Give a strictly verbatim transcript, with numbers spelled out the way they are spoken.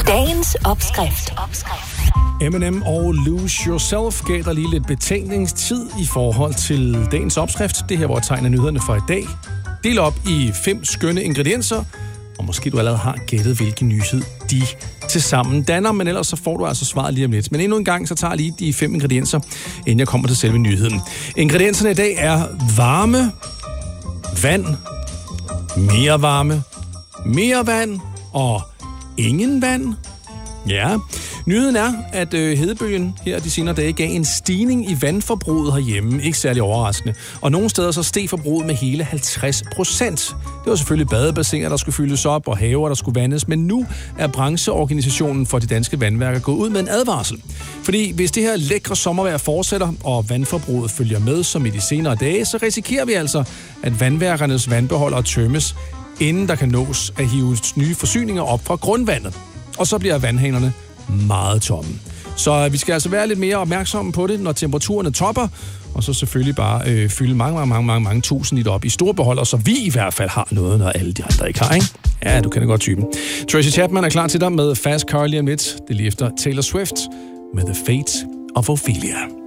Dagens opskrift. Eminem og Lose Yourself gav dig lige lidt betænkningstid i forhold til dagens opskrift. Det her var tegnet nyhederne for i dag. Del op i fem skønne ingredienser, og måske du allerede har gættet, hvilken nyhed de tilsammen danner, men ellers så får du altså svaret lige om lidt. Men endnu en gang, så tager jeg lige de fem ingredienser, inden jeg kommer til selve nyheden. Ingredienserne i dag er varme, vand, mere varme, mere vand og ingen vand. Ja, nyheden er, at øh, hedebølgen her de senere dage gav en stigning i vandforbruget herhjemme. Ikke særlig overraskende. Og nogle steder så steg forbruget med hele halvtreds procent. Det var selvfølgelig badebassiner, der skulle fyldes op, og haver, der skulle vandes. Men nu er brancheorganisationen for de danske vandværker gået ud med en advarsel. Fordi hvis det her lækre sommervejr fortsætter, og vandforbruget følger med som i de senere dage, så risikerer vi altså, at vandværkernes vandbeholdere tømmes, inden der kan nås at hive nye forsyninger op fra grundvandet. Og så bliver vandhanerne meget tomme. Så vi skal altså være lidt mere opmærksomme på det, når temperaturerne topper, og så selvfølgelig bare øh, fylde mange, mange, mange, mange, mange tusind liter op i store beholder, så vi i hvert fald har noget, når alle de andre ikke har, ikke? Ja, du kender godt typen. Tracy Chapman er klar til dig med Fast Car lige om lidt. Det er lige efter Taylor Swift med The Fate of Ophelia.